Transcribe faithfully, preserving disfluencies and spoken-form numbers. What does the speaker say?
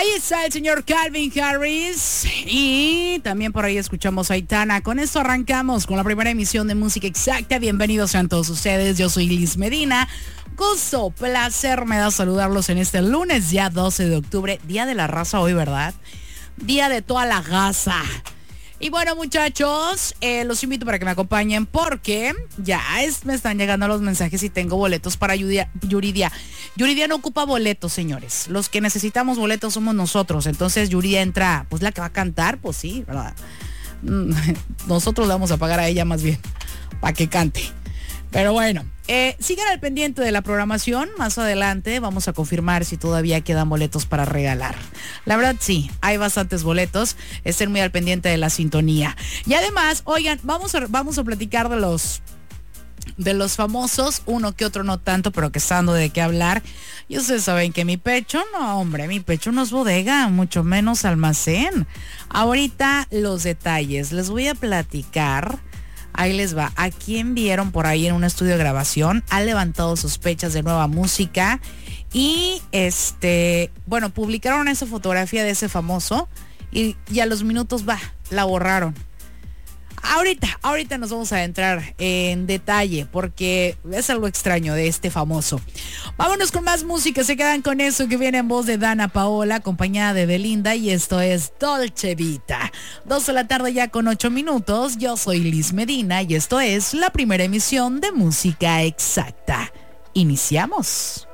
Ahí está el señor Calvin Harris y también por ahí escuchamos a Aitana. Con esto arrancamos con la primera emisión de Música Exacta. Bienvenidos sean todos ustedes. Yo soy Liz Medina. Gusto, placer me da saludarlos en este lunes, ya doce de octubre, Día de la Raza hoy, ¿verdad? Día de toda la raza. Y bueno, muchachos, eh, los invito para que me acompañen porque ya es, me están llegando los mensajes y tengo boletos para Yuridia. Yuridia. Yuridia no ocupa boletos, señores. Los que necesitamos boletos somos nosotros. Entonces Yuridia entra, pues la que va a cantar, pues sí, ¿verdad? Nosotros le vamos a pagar a ella más bien para que cante. Pero bueno, eh, sigan al pendiente de la programación. Más adelante vamos a confirmar si todavía quedan boletos para regalar. La verdad sí, hay bastantes boletos. Estén muy al pendiente de la sintonía. Y además, oigan, vamos a, vamos a platicar de los... de los famosos, uno que otro no tanto, pero que está dando de qué hablar. Y ustedes saben que mi pecho, no hombre, mi pecho no es bodega, mucho menos almacén. Ahorita los detalles, les voy a platicar. Ahí les va. ¿A quién vieron por ahí en un estudio de grabación? Ha levantado sospechas de nueva música. Y este, bueno, publicaron esa fotografía de ese famoso. Y, y a los minutos, va, la borraron. Ahorita, ahorita nos vamos a entrar en detalle porque es algo extraño de este famoso. Vámonos con más música, se quedan con eso que viene en voz de Dana Paola, acompañada de Belinda, y esto es Dolce Vita. Dos de la tarde ya con ocho minutos, yo soy Liz Medina y esto es la primera emisión de Música Exacta. Iniciamos.